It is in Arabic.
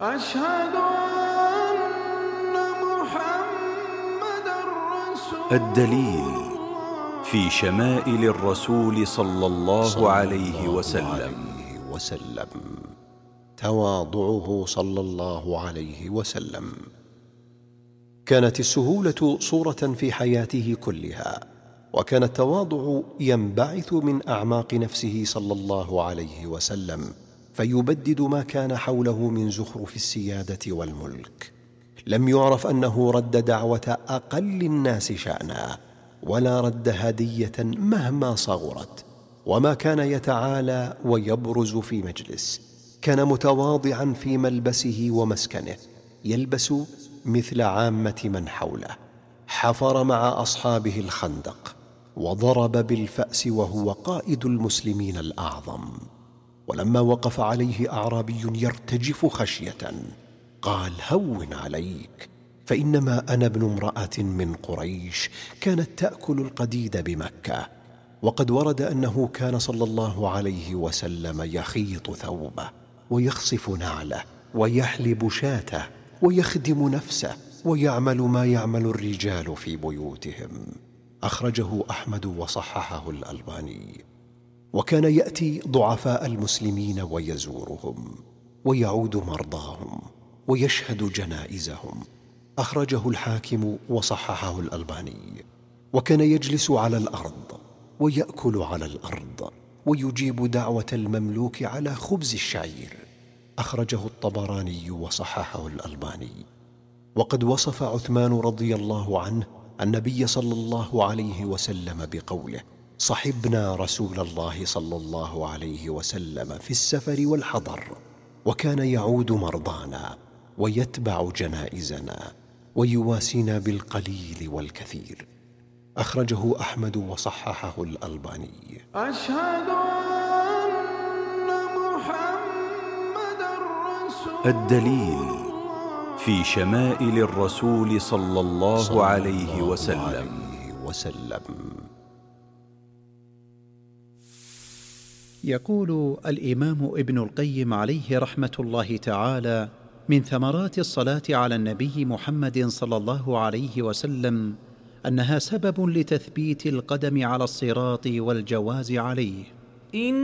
أشهد أن محمدًا رسول الدليل في شمائل الرسول صلى الله عليه وسلم. تواضعه صلى الله عليه وسلم. كانت السهولة صورة في حياته كلها، وكان التواضع ينبعث من أعماق نفسه صلى الله عليه وسلم، فيبدد ما كان حوله من زخرف السيادة والملك. لم يعرف أنه رد دعوة أقل الناس شأنا، ولا رد هدية مهما صغرت، وما كان يتعالى ويبرز في مجلس. كان متواضعا في ملبسه ومسكنه، يلبس مثل عامة من حوله. حفر مع أصحابه الخندق، وضرب بالفأس وهو قائد المسلمين الأعظم. ولما وقف عليه أعرابي يرتجف خشية قال: هون عليك، فإنما أنا ابن امرأة من قريش كانت تأكل القديد بمكة. وقد ورد أنه كان صلى الله عليه وسلم يخيط ثوبه، ويخصف نعله، ويحلب شاته، ويخدم نفسه، ويعمل ما يعمل الرجال في بيوتهم. أخرجه أحمد وصححه الألباني. وكان يأتي ضعفاء المسلمين ويزورهم، ويعود مرضاهم، ويشهد جنائزهم. أخرجه الحاكم وصححه الألباني. وكان يجلس على الأرض، ويأكل على الأرض، ويجيب دعوة المملوك على خبز الشعير. أخرجه الطبراني وصححه الألباني. وقد وصف عثمان رضي الله عنه النبي صلى الله عليه وسلم بقوله: صحبنا رسول الله صلى الله عليه وسلم في السفر والحضر، وكان يعود مرضانا، ويتبع جنائزنا، ويواسينا بالقليل والكثير. أخرجه أحمد وصححه الألباني. أشهد أن محمدًا رسول الدليل في شمائل الرسول صلى الله عليه وسلم. يقول الإمام ابن القيم عليه رحمة الله تعالى: من ثمرات الصلاة على النبي محمد صلى الله عليه وسلم أنها سبب لتثبيت القدم على الصراط والجواز عليه.